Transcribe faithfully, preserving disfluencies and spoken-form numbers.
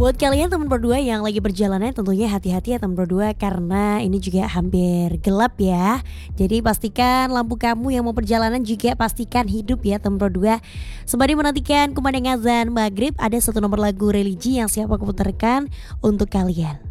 Buat kalian teman berdua yang lagi perjalanan tentunya hati-hati ya teman berdua karena ini juga hampir gelap ya. Jadi pastikan lampu kamu yang mau perjalanan juga pastikan hidup ya teman berdua. Sembari menantikan kumandang azan maghrib ada satu nomor lagu religi yang siap aku putarkan untuk kalian.